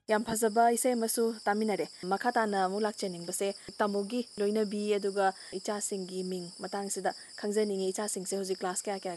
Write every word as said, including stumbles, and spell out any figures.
ꯌꯥꯝ ꯐꯖꯕ ꯏꯁꯩ ꯑꯃꯁꯨ ꯇꯥꯃꯤꯟꯅꯔꯦ ꯃꯈꯥ ꯇꯥꯅ ꯑꯃꯨꯛ ꯂꯥꯛꯆꯅꯤꯡꯕꯁꯦ ꯇꯥꯃꯣꯒꯤ ꯂꯣꯏꯅꯕꯤ ꯑꯗꯨꯒ ꯏꯆꯥꯁꯤꯡꯒꯤ ꯃꯤꯡ ꯃꯇꯥꯡꯁꯤꯗ ꯈꯪꯖꯅꯤꯡꯉꯤ ꯏꯆꯥꯁꯤꯡꯁꯦ ꯍꯧꯖꯤꯛ ꯀ꯭ꯂꯥꯁ ꯀꯌꯥ ꯀꯌꯥ